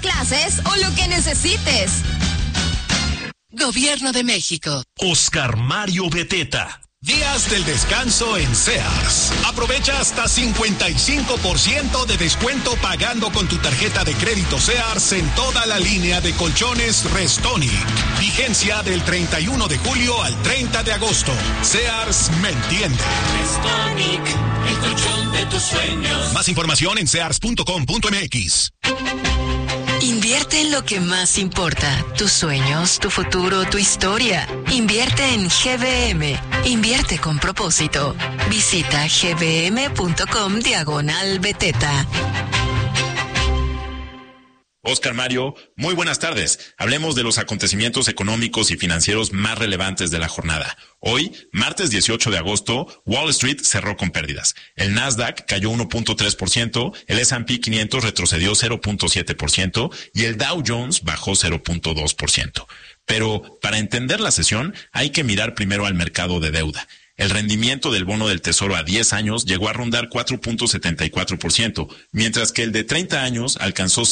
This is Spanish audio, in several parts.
clases o lo que necesites. Gobierno de México. Oscar Mario Beteta. Días del descanso en Sears. Aprovecha hasta 55% de descuento pagando con tu tarjeta de crédito Sears en toda la línea de colchones Restonic. Vigencia del 31 de julio al 30 de agosto. Sears me entiende. Restonic, el colchón de tus sueños. Más información en sears.com.mx. Invierte en lo que más importa, tus sueños, tu futuro, tu historia. Invierte en GBM. Invierte con propósito. Visita gbm.com/Beteta. Oscar Mario, muy buenas tardes. Hablemos de los acontecimientos económicos y financieros más relevantes de la jornada. Hoy, martes 18 de agosto, Wall Street cerró con pérdidas. El Nasdaq cayó 1.3%, el S&P 500 retrocedió 0.7% y el Dow Jones bajó 0.2%. Pero para entender la sesión hay que mirar primero al mercado de deuda. El rendimiento del bono del Tesoro a 10 años llegó a rondar 4.74%, mientras que el de 30 años alcanzó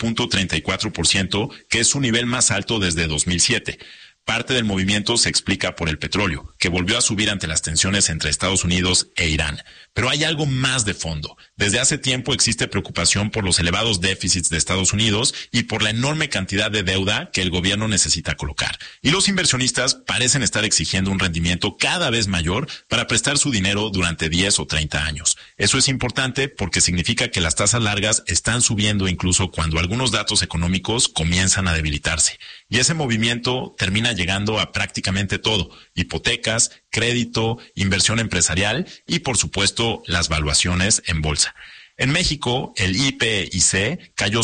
5.34%, que es su nivel más alto desde 2007. Parte del movimiento se explica por el petróleo, que volvió a subir ante las tensiones entre Estados Unidos e Irán. Pero hay algo más de fondo. Desde hace tiempo existe preocupación por los elevados déficits de Estados Unidos y por la enorme cantidad de deuda que el gobierno necesita colocar. Y los inversionistas parecen estar exigiendo un rendimiento cada vez mayor para prestar su dinero durante 10 o 30 años. Eso es importante porque significa que las tasas largas están subiendo incluso cuando algunos datos económicos comienzan a debilitarse. Y ese movimiento termina llegando a prácticamente todo: hipotecas, crédito, inversión empresarial y, por supuesto, las valuaciones en bolsa. En México, el IPIC cayó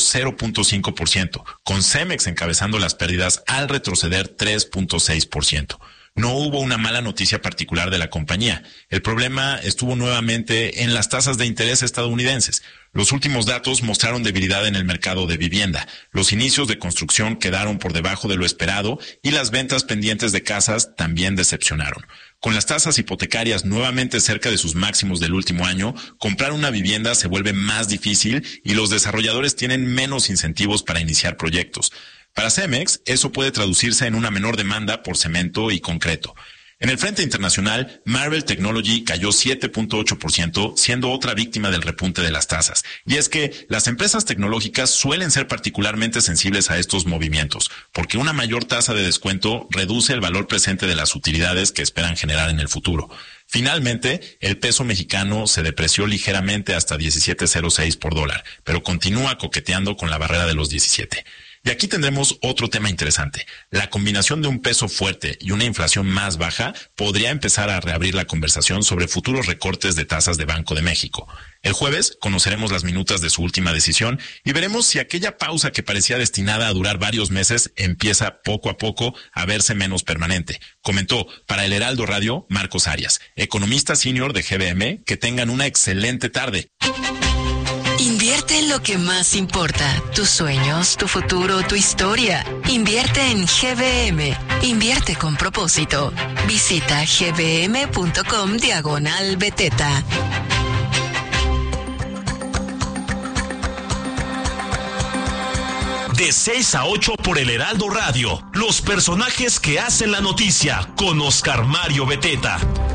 0.5%, con Cemex encabezando las pérdidas al retroceder 3.6%. No hubo una mala noticia particular de la compañía. El problema estuvo nuevamente en las tasas de interés estadounidenses. Los últimos datos mostraron debilidad en el mercado de vivienda. Los inicios de construcción quedaron por debajo de lo esperado y las ventas pendientes de casas también decepcionaron. Con las tasas hipotecarias nuevamente cerca de sus máximos del último año, comprar una vivienda se vuelve más difícil y los desarrolladores tienen menos incentivos para iniciar proyectos. Para Cemex, eso puede traducirse en una menor demanda por cemento y concreto. En el frente internacional, Marvell Technology cayó 7.8%, siendo otra víctima del repunte de las tasas. Y es que las empresas tecnológicas suelen ser particularmente sensibles a estos movimientos, porque una mayor tasa de descuento reduce el valor presente de las utilidades que esperan generar en el futuro. Finalmente, el peso mexicano se depreció ligeramente hasta 17.06 por dólar, pero continúa coqueteando con la barrera de los 17. Y aquí tendremos otro tema interesante. La combinación de un peso fuerte y una inflación más baja podría empezar a reabrir la conversación sobre futuros recortes de tasas de Banco de México. El jueves conoceremos las minutas de su última decisión y veremos si aquella pausa que parecía destinada a durar varios meses empieza poco a poco a verse menos permanente. Comentó para el Heraldo Radio Marcos Arias, economista senior de GBM. Que tengan una excelente tarde. Invierte en lo que más importa, tus sueños, tu futuro, tu historia. Invierte en GBM. Invierte con propósito. Visita gbm.com/Beteta. De 6 a 8 por el Heraldo Radio. Los personajes que hacen la noticia con Oscar Mario Beteta.